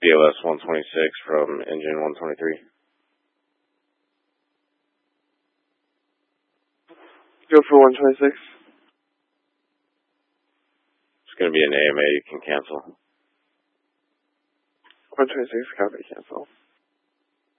BOS 126 from engine 123. Go for 126. It's going to be an AMA, you can cancel. 126, copy, cancel.